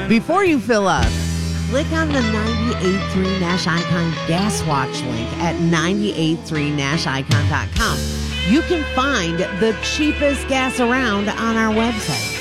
Before you fill up, click on the 98.3 Nash Icon Gas Watch link at 983nashicon.com. You can find the cheapest gas around on our website.